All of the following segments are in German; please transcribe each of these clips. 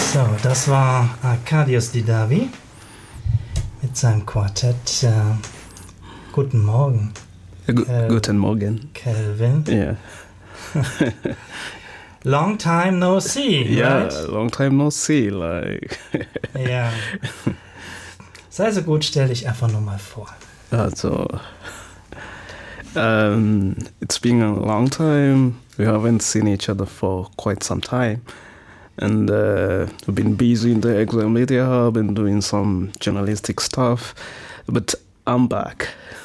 So, das war Arkadiusz Didavi mit seinem Quartett. Guten Morgen. Guten Morgen. Kelvin. Yeah. Long time no see, Yeah, right? long time no see, like. Ja. Sei so gut, stell dich einfach nur mal vor. Also, it's been a long time. We haven't seen each other for quite some time. And we've been busy in the Exile Media Hub and doing some journalistic stuff. But I'm back.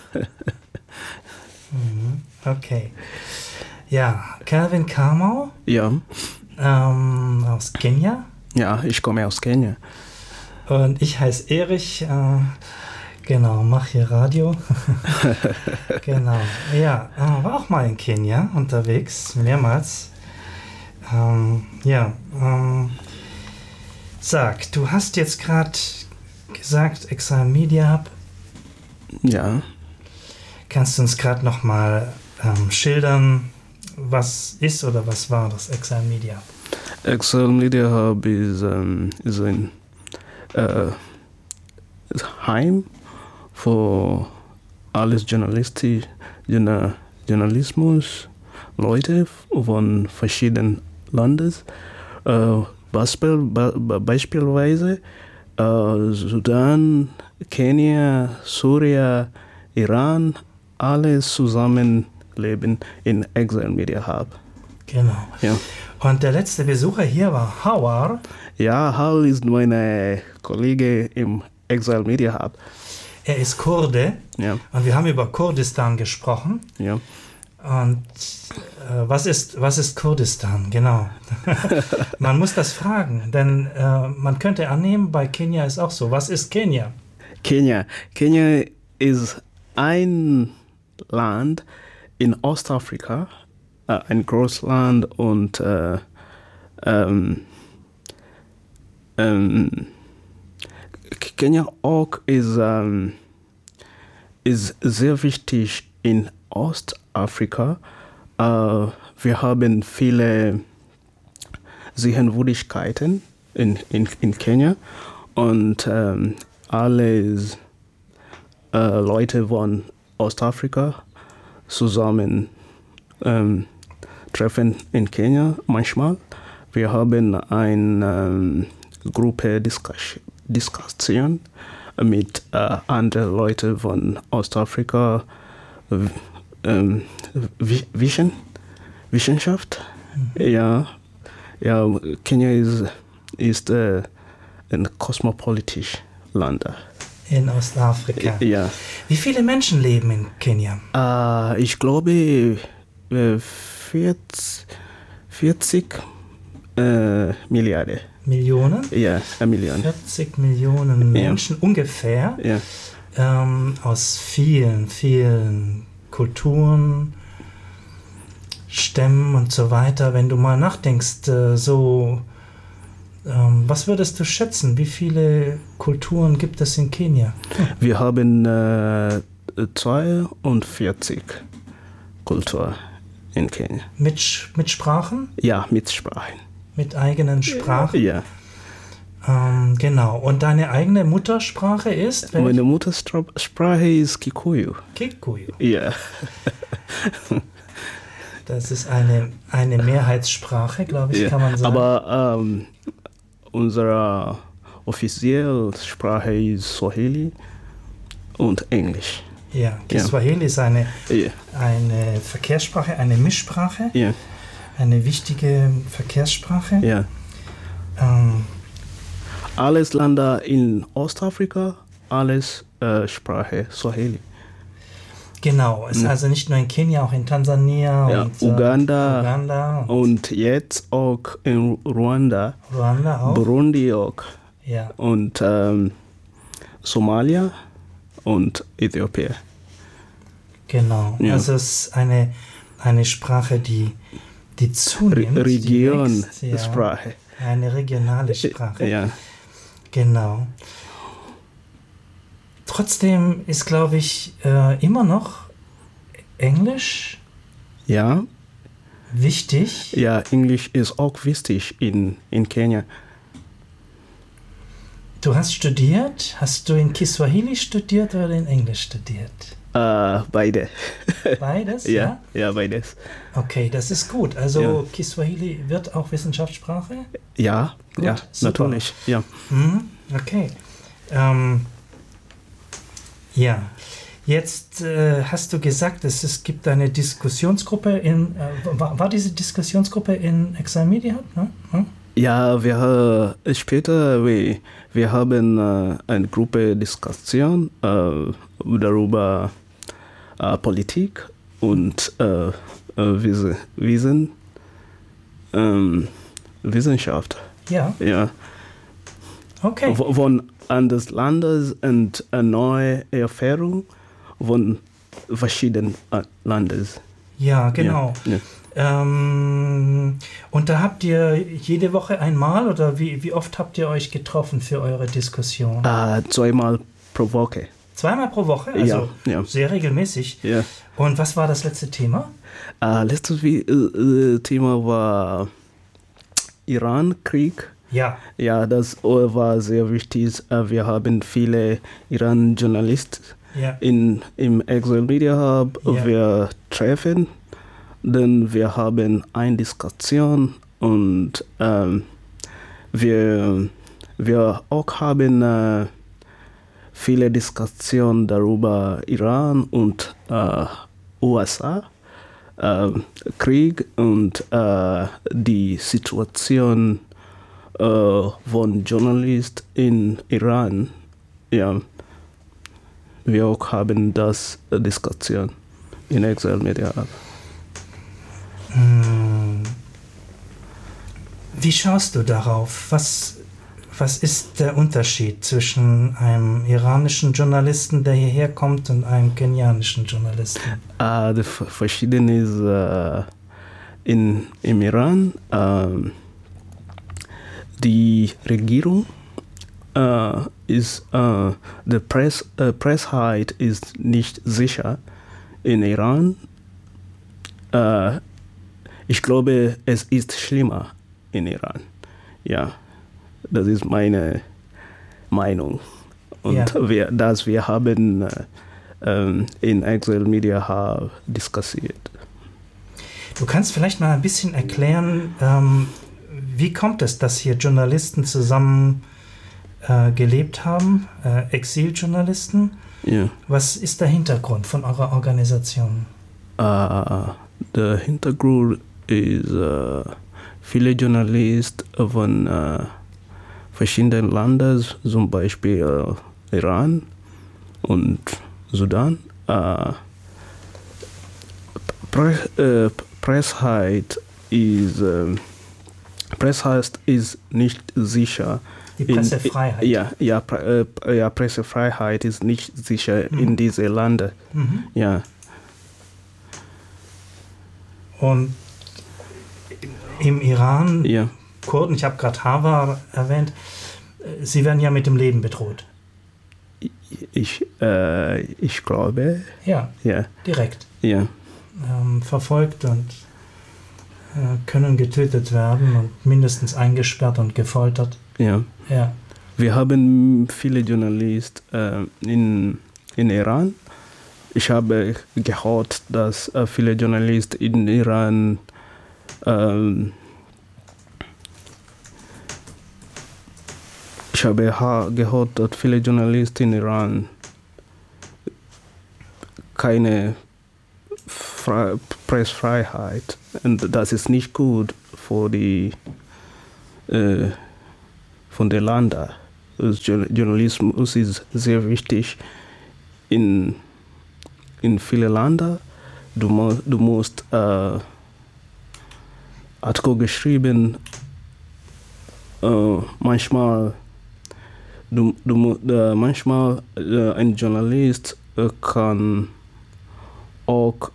Okay. Ja, Kelvin Kamau Ja. aus Kenia. Ja, ich komme aus Kenia. Und ich heiße Erich. Genau, mache hier Radio. Genau. Ja, war auch mal in Kenia unterwegs, mehrmals. Sag, du hast jetzt gerade gesagt, Exile Media Hub. Ja. Kannst du uns gerade nochmal schildern, was ist oder was war das Exile Media Hub? Exile Media Hub is ein Heim für alles Journalismus, Leute von verschiedenen Landes. Beispielsweise Sudan, Kenia, Syrien, Iran, alles zusammen leben in Exile Media Hub. Genau. Ja. Und der letzte Besucher hier war Hawar. Ja, Hal ist mein Kollege im Exile Media Hub. Er ist Kurde. Ja. Und wir haben über Kurdistan gesprochen. Ja. Und was ist Kurdistan? Genau. Man muss das fragen, denn man könnte annehmen, bei Kenia ist auch so. Was ist Kenia? Kenia ist ein Land in Ostafrika, ein Großland und Kenia auch ist sehr wichtig in Ostafrika. Wir haben viele Sehenswürdigkeiten in Kenia und alle Leute von Ostafrika zusammen treffen in Kenia manchmal. Wir haben eine Gruppe Diskussion mit anderen Leuten von Ostafrika, Wissenschaft. Ja, Kenia ist ein kosmopolitisches Land. In Ostafrika. Ja. Wie viele Menschen leben in Kenia? Ich glaube 40 Milliarden. Millionen? Ja, 1 Million. 40 Millionen Menschen ungefähr. Ja. Aus vielen, vielen Kulturen, Stämmen und so weiter. Wenn du mal nachdenkst, was würdest du schätzen? Wie viele Kulturen gibt es in Kenia? Wir haben 42 Kulturen in Kenia. Mit Sprachen? Ja, mit Sprachen. Mit eigenen Sprachen? Ja. Genau. Und deine eigene Muttersprache ist? Meine Muttersprache ist Kikuyu. Kikuyu? Ja. Das ist eine Mehrheitssprache, glaube ich, kann man sagen. Aber unsere offizielle Sprache ist Swahili und Englisch. Ja, Kiswahili ist eine Verkehrssprache, eine Mischsprache, eine wichtige Verkehrssprache. Ja. Alles Länder in Ostafrika, alles Sprache Swahili. Genau, ist also nicht nur in Kenia, auch in Tansania und Uganda und jetzt auch in Ruanda auch. Burundi auch. Ja. Und Somalia und Äthiopien. Genau, also es ist eine Sprache, die zunimmt. Regionssprache. Eine regionale Sprache. Ja. Genau. Trotzdem ist, glaube ich, immer noch Englisch wichtig. Ja, Englisch ist auch wichtig in Kenia. Du hast studiert, hast du in Kiswahili studiert oder in Englisch studiert? Beide. Beides, Ja, beides. Okay, das ist gut. Also Kiswahili wird auch Wissenschaftssprache? Ja, gut, ja, super. natürlich. Ja. Okay. Jetzt hast du gesagt, es gibt eine Diskussionsgruppe war diese Diskussionsgruppe in Exile Media? Ne? Ja, wir haben eine Gruppe Diskussion darüber Politik und Wissenschaft. Ja. Okay. Von eines Landes und eine neue Erfahrung von verschiedenen Landes. Ja, genau. Ja. Und da habt ihr jede Woche einmal oder wie oft habt ihr euch getroffen für eure Diskussion? 2-mal pro Woche. 2-mal pro Woche? Also ja. sehr regelmäßig. Ja. Und was war das letzte Thema? Letztes Thema war Iran-Krieg. Ja. Ja, das war sehr wichtig. Wir haben viele Iran-Journalisten im Exile Media Hub. Wir treffen. Denn wir haben eine Diskussion und wir auch haben viele Diskussionen darüber Iran und USA, Krieg und die Situation von Journalisten in Iran. Ja, wir auch haben das Diskussion in Exile Media Hub. Wie schaust du darauf? Was ist der Unterschied zwischen einem iranischen Journalisten, der hierher kommt, und einem kenianischen Journalisten? Das Verschiedene ist im Iran, die Regierung ist, die Pressfreiheit ist nicht sicher in Iran. Ich glaube, es ist schlimmer in Iran. Ja, das ist meine Meinung. Und wir haben in Exile Media Hub diskutiert. Du kannst vielleicht mal ein bisschen erklären, wie kommt es, dass hier Journalisten zusammen gelebt haben, Exiljournalisten? Ja. Was ist der Hintergrund von eurer Organisation? Der Hintergrund ist, viele Journalisten von verschiedenen Ländern, zum Beispiel Iran und Sudan, Pressfreiheit ist nicht sicher. Die Pressefreiheit? Pressefreiheit ist nicht sicher in diese Länder. Ja. Und im Iran, Kurden, ich habe gerade Hawar erwähnt, sie werden ja mit dem Leben bedroht. Ich glaube. Ja, direkt. Ja. Verfolgt und können getötet werden und mindestens eingesperrt und gefoltert. Ja. Wir haben viele Journalisten in Iran. Ich habe gehört, dass viele Journalisten in Iran ich habe gehört, dass viele Journalisten in Iran keine Pressfreiheit, und das ist nicht gut für die von der Länder. Journalismus ist sehr wichtig in vielen Ländern. Du musst Artikel geschrieben, manchmal ein Journalist kann auch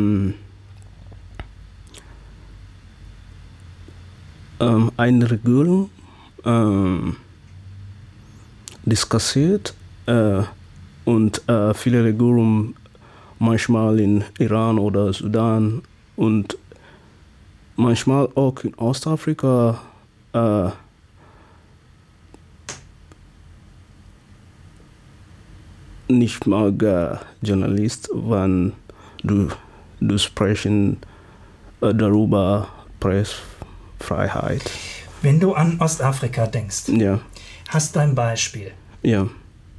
eine Regierung diskutiert und viele Regierungen manchmal in Iran oder Sudan und manchmal auch in Ostafrika nicht mag Journalist, wenn du sprechen darüber Pressfreiheit. Wenn du an Ostafrika denkst, Ja, hast du ein Beispiel, ja.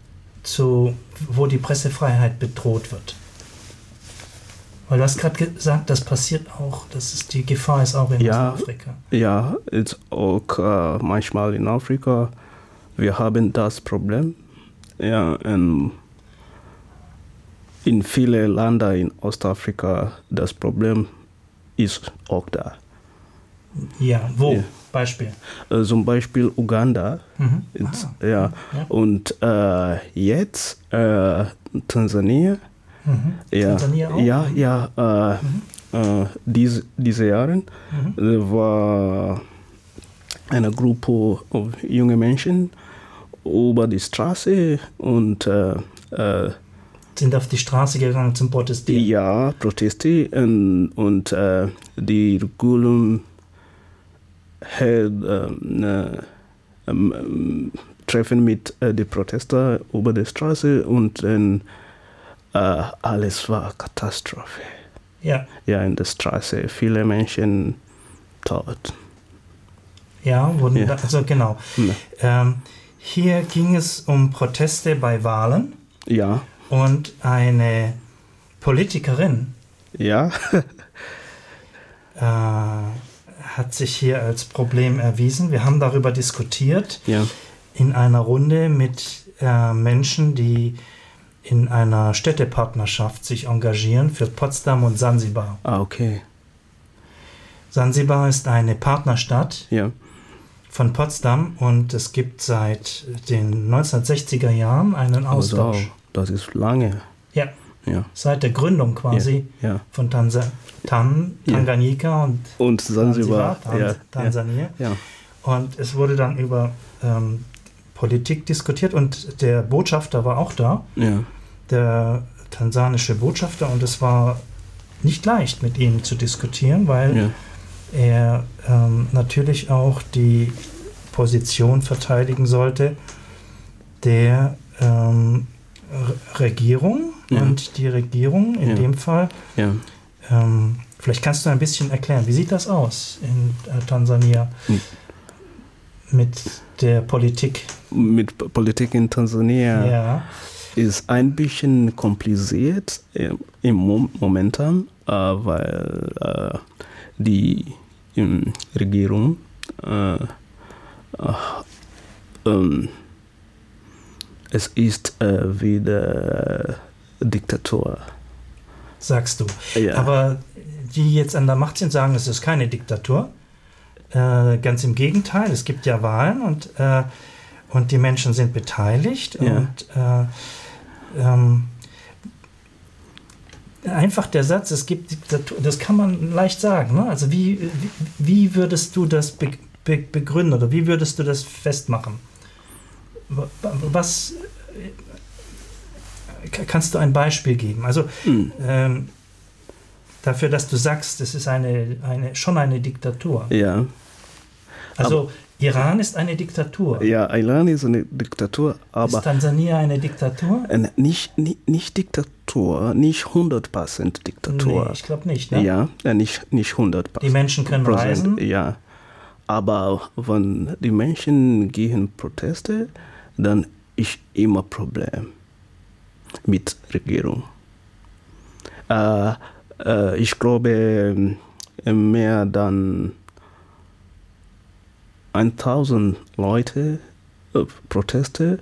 wo die Pressefreiheit bedroht wird? Weil du hast gerade gesagt, das passiert auch, die Gefahr ist auch in Ostafrika. Ja, ist auch manchmal in Afrika. Wir haben das Problem. Ja, in vielen Ländern in Ostafrika das Problem ist auch da. Ja, wo? Ja. Beispiel? Zum Beispiel Uganda. Mhm. Ja. Und jetzt Tansania. Mhm. Ja, Tansania auch? ja, diese Jahre war eine Gruppe von jungen Menschen über die Straße und sind auf die Straße gegangen zum Protestieren. Ja, Proteste und die Regierung hält Treffen mit den Protestern über die Straße und dann alles war Katastrophe. Ja. Ja, in der Straße, viele Menschen tot. Ja, also genau. Ja. Hier ging es um Proteste bei Wahlen. Ja. Und eine Politikerin ja. Hat sich hier als Problem erwiesen. Wir haben darüber diskutiert in einer Runde mit Menschen, die in einer Städtepartnerschaft sich engagieren für Potsdam und Sansibar. Ah, okay. Sansibar ist eine Partnerstadt von Potsdam und es gibt seit den 1960er Jahren einen Austausch. Also, das ist lange. Ja. Seit der Gründung quasi von Tanganyika und Sansibar, Tansania. Und es wurde dann über Politik diskutiert und der Botschafter war auch da, der tansanische Botschafter, und es war nicht leicht, mit ihm zu diskutieren, weil er natürlich auch die Position verteidigen sollte der Regierung und die Regierung in dem Fall. Vielleicht kannst du ein bisschen erklären, wie sieht das aus in Tansania mit der Politik? Mit Politik in Tansania ist ein bisschen kompliziert im Momentan, weil die Regierung es ist wieder Diktatur. Sagst du. Ja. Aber die jetzt an der Macht sind, sagen, es ist keine Diktatur. Ganz im Gegenteil, es gibt ja Wahlen und die Menschen sind beteiligt. Und einfach der Satz, es gibt Diktatur, das kann man leicht sagen. Ne? Also wie würdest du das begründen oder wie würdest du das festmachen? Was kannst du ein Beispiel geben? Also dafür, dass du sagst, es ist schon eine Diktatur. Ja. Also Iran ist eine Diktatur. Ja, Iran ist eine Diktatur, aber... Ist Tansania eine Diktatur? Nicht Diktatur, nicht 100% Diktatur. Nee, ich glaube nicht. Ne? Ja, nicht 100%. Die Menschen können reisen? Ja, aber wenn die Menschen gegen Proteste, dann ist immer Problem mit Regierung. Ich glaube, mehr dann 1000 Leute Proteste